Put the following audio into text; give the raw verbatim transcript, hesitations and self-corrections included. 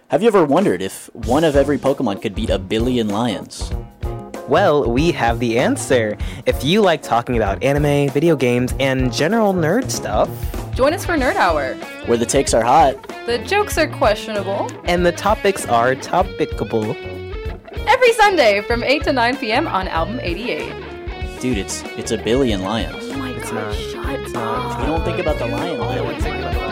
Have you ever wondered if one of every Pokemon could beat a billion lions? Well, we have the answer. If you like talking about anime, video games, and general nerd stuff, join us for Nerd Hour, where the takes are hot, the jokes are questionable, and the topics are topicable. Every Sunday from eight to nine p.m. on Album eighty-eight. Dude, it's it's a billion lions. Oh my It's god, not. shut It's up. not. You don't think about the lion. No one's thinking about the